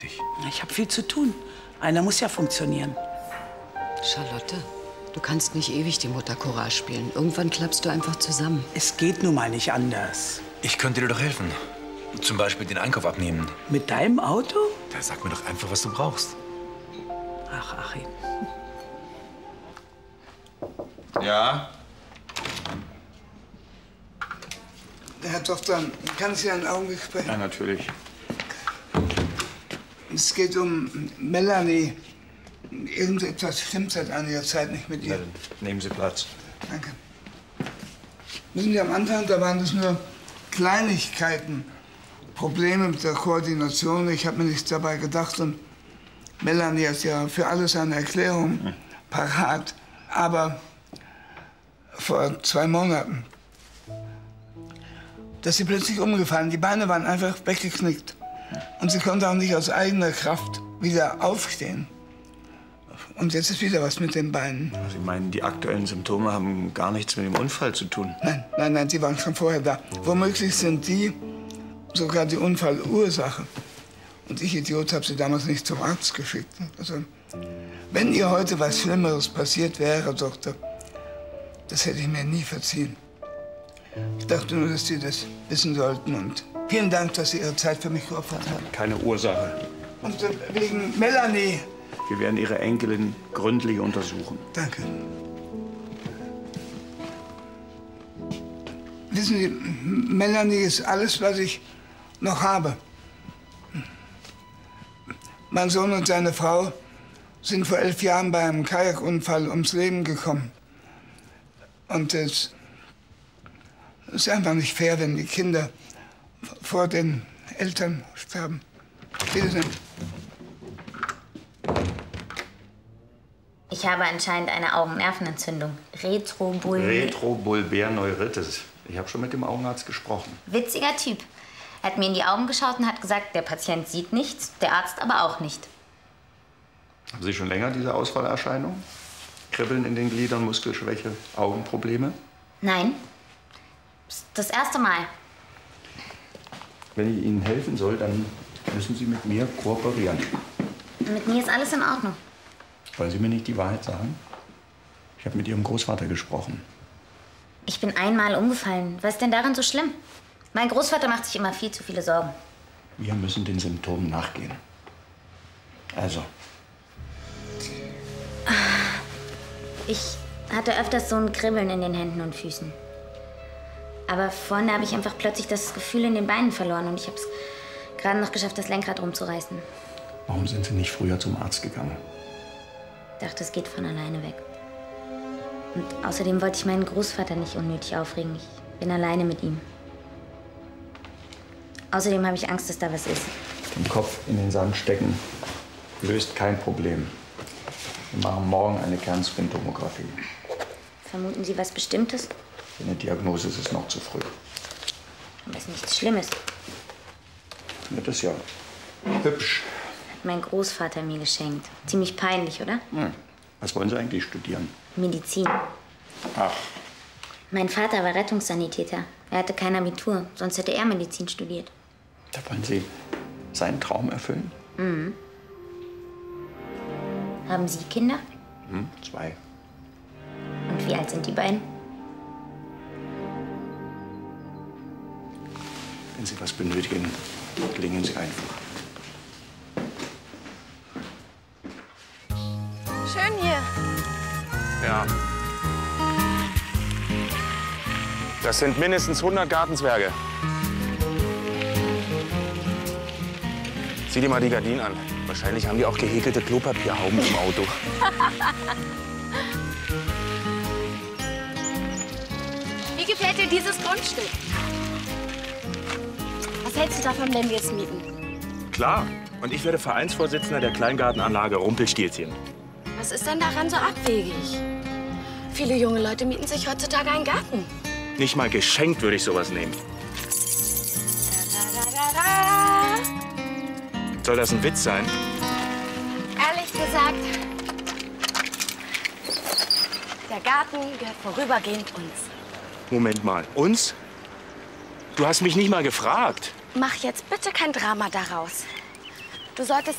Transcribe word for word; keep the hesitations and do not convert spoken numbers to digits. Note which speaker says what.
Speaker 1: Ich habe viel zu tun. Einer muss ja funktionieren.
Speaker 2: Charlotte, du kannst nicht ewig die Mutter Courage spielen. Irgendwann klappst du einfach zusammen.
Speaker 1: Es geht nun mal nicht anders.
Speaker 3: Ich könnte dir doch helfen. Zum Beispiel den Einkauf abnehmen.
Speaker 1: Mit deinem Auto?
Speaker 3: Da sag mir doch einfach, was du brauchst.
Speaker 1: Ach, Achim.
Speaker 4: Ja?
Speaker 5: Herr Tochter, kann ich einen Augenblick sprechen?
Speaker 4: Ja, natürlich.
Speaker 5: Es geht um Melanie. Irgendetwas stimmt seit einiger Zeit nicht mit ihr.
Speaker 4: Ja, nehmen Sie Platz.
Speaker 5: Danke. Wissen Sie, am Anfang, da waren das nur Kleinigkeiten. Probleme mit der Koordination. Ich habe mir nichts dabei gedacht. Und Melanie hat ja für alles eine Erklärung hm. parat. Aber vor zwei Monaten, da ist sie plötzlich umgefallen. Die Beine waren einfach weggeknickt. Und sie konnte auch nicht aus eigener Kraft wieder aufstehen. Und jetzt ist wieder was mit den Beinen.
Speaker 4: Sie meinen, die aktuellen Symptome haben gar nichts mit dem Unfall zu tun?
Speaker 5: Nein, nein, nein, die waren schon vorher da. Womöglich sind die sogar die Unfallursache. Und ich, Idiot, habe sie damals nicht zum Arzt geschickt. Also, wenn ihr heute was Schlimmeres passiert wäre, Doktor, das hätte ich mir nie verziehen. Ich dachte nur, dass Sie das wissen sollten. Und vielen Dank, dass Sie Ihre Zeit für mich geopfert haben.
Speaker 4: Keine Ursache.
Speaker 5: Und äh, wegen Melanie.
Speaker 4: Wir werden Ihre Enkelin gründlich untersuchen.
Speaker 5: Danke. Wissen Sie, Melanie ist alles, was ich noch habe. Mein Sohn und seine Frau sind vor elf Jahren bei einem Kajakunfall ums Leben gekommen. Und es ist einfach nicht fair, wenn die Kinder vor den Eltern sterben. Wiedersehen.
Speaker 6: Ich habe anscheinend eine Augennervenentzündung. Retrobul...
Speaker 4: Retrobulbär-Neuritis. Ich habe schon mit dem Augenarzt gesprochen.
Speaker 6: Witziger Typ. Er hat mir in die Augen geschaut und hat gesagt, der Patient sieht nichts, der Arzt aber auch nicht.
Speaker 4: Haben Sie schon länger diese Ausfallerscheinung? Kribbeln in den Gliedern, Muskelschwäche, Augenprobleme?
Speaker 6: Nein. Das erste Mal.
Speaker 4: Wenn ich Ihnen helfen soll, dann müssen Sie mit mir kooperieren.
Speaker 6: Mit mir ist alles in Ordnung.
Speaker 4: Wollen Sie mir nicht die Wahrheit sagen? Ich habe mit Ihrem Großvater gesprochen.
Speaker 6: Ich bin einmal umgefallen. Was ist denn daran so schlimm? Mein Großvater macht sich immer viel zu viele Sorgen.
Speaker 4: Wir müssen den Symptomen nachgehen. Also.
Speaker 6: Ich hatte öfters so ein Kribbeln in den Händen und Füßen. Aber vorne habe ich einfach plötzlich das Gefühl in den Beinen verloren. Und ich habe es gerade noch geschafft, das Lenkrad rumzureißen.
Speaker 4: Warum sind Sie nicht früher zum Arzt gegangen?
Speaker 6: Ich dachte, es geht von alleine weg. Und außerdem wollte ich meinen Großvater nicht unnötig aufregen. Ich bin alleine mit ihm. Außerdem habe ich Angst, dass da was ist.
Speaker 4: Den Kopf in den Sand stecken löst kein Problem. Wir machen morgen eine Kernspintomographie.
Speaker 6: Vermuten Sie was Bestimmtes?
Speaker 4: Für eine Diagnose ist es noch zu früh.
Speaker 6: Aber es ist nichts Schlimmes.
Speaker 4: Das ist ja hübsch.
Speaker 6: Hat mein Großvater mir geschenkt. Ziemlich peinlich, oder?
Speaker 4: Hm. Was wollen Sie eigentlich studieren?
Speaker 6: Medizin.
Speaker 4: Ach.
Speaker 6: Mein Vater war Rettungssanitäter. Er hatte kein Abitur, sonst hätte er Medizin studiert.
Speaker 4: Da wollen Sie seinen Traum erfüllen?
Speaker 6: Mhm. Haben Sie Kinder?
Speaker 4: Hm, zwei.
Speaker 6: Und wie alt sind die beiden?
Speaker 4: Wenn Sie was benötigen, klingeln Sie einfach.
Speaker 7: Schön hier.
Speaker 8: Ja. Das sind mindestens hundert Gartenzwerge. Sieh dir mal die Gardinen an. Wahrscheinlich haben die auch gehäkelte Klopapierhauben im Auto.
Speaker 7: Wie gefällt dir dieses Grundstück? Was hältst du davon, wenn wir es mieten?
Speaker 8: Klar. Und ich werde Vereinsvorsitzender der Kleingartenanlage Rumpelstilzchen.
Speaker 7: Was ist denn daran so abwegig? Viele junge Leute mieten sich heutzutage einen Garten.
Speaker 8: Nicht mal geschenkt würde ich sowas nehmen.
Speaker 7: Da, da, da, da.
Speaker 8: Soll das ein Witz sein?
Speaker 7: Ehrlich gesagt, der Garten gehört vorübergehend uns.
Speaker 8: Moment mal. Uns? Du hast mich nicht mal gefragt.
Speaker 7: Mach jetzt bitte kein Drama daraus. Du solltest